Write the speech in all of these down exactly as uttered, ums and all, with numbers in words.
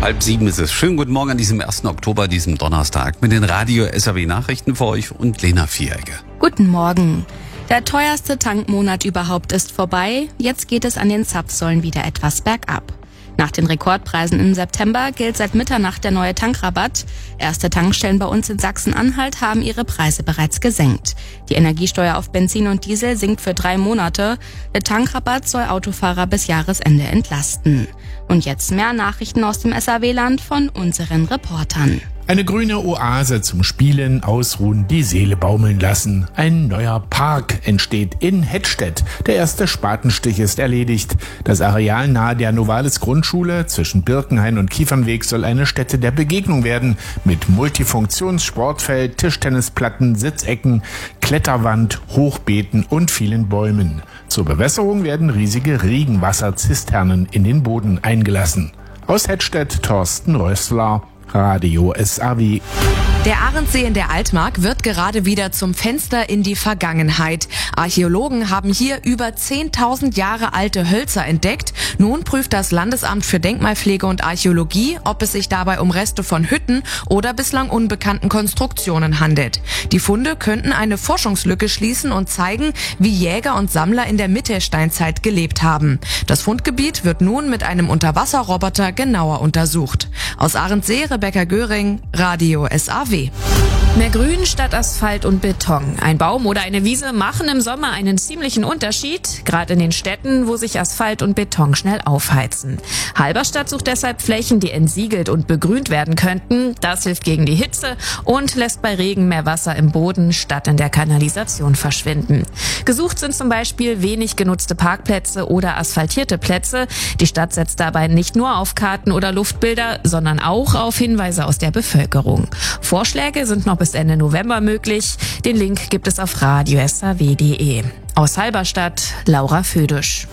Halb sieben ist es. Schönen guten Morgen an diesem ersten Oktober, diesem Donnerstag, mit den Radio-S A W-Nachrichten für euch und Lena Vierecke. Guten Morgen. Der teuerste Tankmonat überhaupt ist vorbei. Jetzt geht es an den Zapfsäulen wieder etwas bergab. Nach den Rekordpreisen im September gilt seit Mitternacht der neue Tankrabatt. Erste Tankstellen bei uns in Sachsen-Anhalt haben ihre Preise bereits gesenkt. Die Energiesteuer auf Benzin und Diesel sinkt für drei Monate. Der Tankrabatt soll Autofahrer bis Jahresende entlasten. Und jetzt mehr Nachrichten aus dem S A W-Land von unseren Reportern. Eine grüne Oase zum Spielen, Ausruhen, die Seele baumeln lassen. Ein neuer Park entsteht in Hettstedt. Der erste Spatenstich ist erledigt. Das Areal nahe der Novalis Grundschule zwischen Birkenhain und Kiefernweg soll eine Stätte der Begegnung werden. Mit Multifunktions-Sportfeld, Tischtennisplatten, Sitzecken, Kletterwand, Hochbeeten und vielen Bäumen. Zur Bewässerung werden riesige Regenwasserzisternen in den Boden eingelassen. Aus Hettstedt, Thorsten Rössler, Radio S A W. Der Ahrensee in der Altmark wird gerade wieder zum Fenster in die Vergangenheit. Archäologen haben hier über zehntausend Jahre alte Hölzer entdeckt. Nun prüft das Landesamt für Denkmalpflege und Archäologie, ob es sich dabei um Reste von Hütten oder bislang unbekannten Konstruktionen handelt. Die Funde könnten eine Forschungslücke schließen und zeigen, wie Jäger und Sammler in der Mittelsteinzeit gelebt haben. Das Fundgebiet wird nun mit einem Unterwasserroboter genauer untersucht. Aus Ahrensee, Rebecca Göring, Radio S A W. Mehr Grün statt Asphalt und Beton. Ein Baum oder eine Wiese machen im Sommer einen ziemlichen Unterschied, gerade in den Städten, wo sich Asphalt und Beton schnell aufheizen. Halberstadt sucht deshalb Flächen, die entsiegelt und begrünt werden könnten. Das hilft gegen die Hitze und lässt bei Regen mehr Wasser im Boden statt in der Kanalisation verschwinden. Gesucht sind zum Beispiel wenig genutzte Parkplätze oder asphaltierte Plätze. Die Stadt setzt dabei nicht nur auf Karten oder Luftbilder, sondern auch auf Hinweise aus der Bevölkerung. Vorschläge sind noch bis Ende November möglich. Den Link gibt es auf radio s a w punkt d e. Aus Halberstadt, Laura Födisch.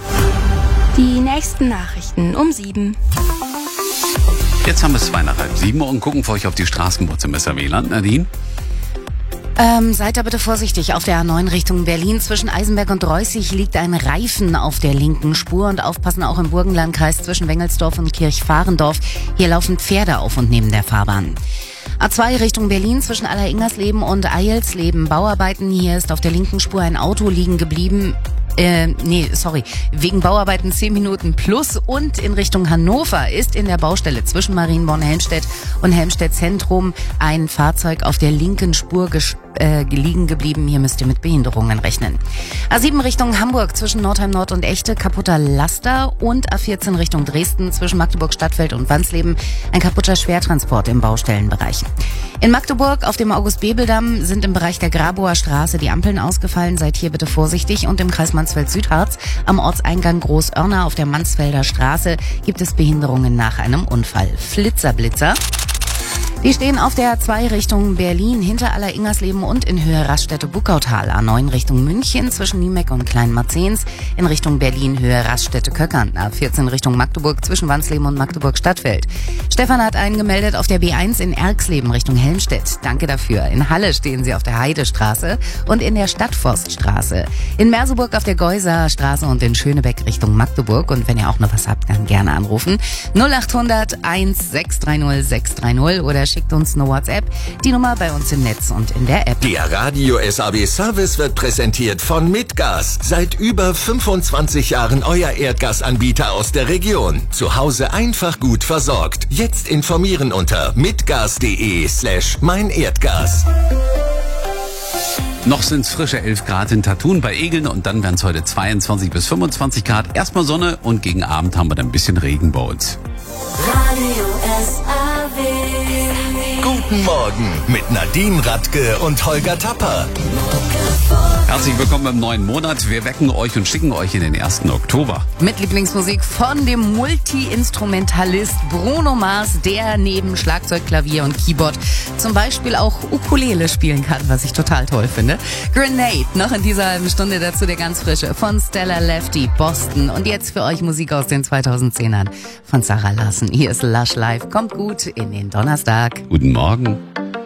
Die nächsten Nachrichten um sieben. Jetzt haben wir es zwei nach halb sieben und gucken für euch auf die Straßenbots im S A W-Land. Nadine? Ähm, seid da bitte vorsichtig. Auf der A neun Richtung Berlin zwischen Eisenberg und Reußig liegt ein Reifen auf der linken Spur. Und aufpassen auch im Burgenlandkreis zwischen Wengelsdorf und Kirchvahrendorf. Hier laufen Pferde auf und neben der Fahrbahn. A zwei Richtung Berlin zwischen Alleringmersleben und Eilsleben. Bauarbeiten. Hier ist auf der linken Spur ein Auto liegen geblieben. Äh, nee, sorry. Wegen Bauarbeiten zehn Minuten plus. Und in Richtung Hannover ist in der Baustelle zwischen Marienborn-Helmstedt und Helmstedt Zentrum ein Fahrzeug auf der linken Spur ges- äh, liegen geblieben. Hier müsst ihr mit Behinderungen rechnen. A sieben Richtung Hamburg zwischen Nordheim Nord und Echte, kaputter Laster. Und A vierzehn Richtung Dresden zwischen Magdeburg Stadtfeld und Wansleben ein kaputter Schwertransport im Baustellenbereich. In Magdeburg auf dem August-Bebel-Damm sind im Bereich der Grabower Straße die Ampeln ausgefallen. Seid hier bitte vorsichtig. Und im Kreis Mansfeld-Südharz am Ortseingang Großörna auf der Mansfelder Straße gibt es Behinderungen nach einem Unfall. Flitzerblitzer. Die stehen auf der A zwei Richtung Berlin hinter Alleringmersleben und in Höhe Raststätte-Buckautal. A neun Richtung München zwischen Niemeck und Kleinmarzens. In Richtung Berlin Höhe Raststätte-Köckern. A vierzehn Richtung Magdeburg zwischen Wansleben und Magdeburg-Stadtfeld. Stefan hat einen gemeldet auf der B eins in Erxleben Richtung Helmstedt. Danke dafür. In Halle stehen sie auf der Heidestraße und in der Stadtforststraße. In Merseburg auf der Geuser Straße und in Schönebeck Richtung Magdeburg. Und wenn ihr auch noch was habt, dann gerne anrufen. null acht hundert eins sechs drei null sechs drei null oder schickt uns eine WhatsApp. Die Nummer bei uns im Netz und in der App. Der Radio S A W Service wird präsentiert von Mitgas. Seit über fünfundzwanzig Jahren euer Erdgasanbieter aus der Region. Zu Hause einfach gut versorgt. Jetzt informieren unter mitgas.de slash mein Erdgas. Noch sind es frische elf Grad in Tattun bei Egeln und dann werden es heute zweiundzwanzig bis fünfundzwanzig Grad. Erstmal Sonne und gegen Abend haben wir dann ein bisschen Regen bei uns. Radio S A W. Guten Morgen mit Nadine Radke und Holger Tapper. Herzlich willkommen im neuen Monat. Wir wecken euch und schicken euch in den ersten Oktober. Mit Lieblingsmusik von dem Multi-Instrumentalist Bruno Mars, der neben Schlagzeug, Klavier und Keyboard zum Beispiel auch Ukulele spielen kann, was ich total toll finde. Grenade, noch in dieser halben Stunde dazu der ganz frische von Stella Lefty, Boston. Und jetzt für euch Musik aus den zweitausendzehnern von Sarah Larsen. Hier ist Lush Life. Kommt gut in den Donnerstag. Guten Morgen.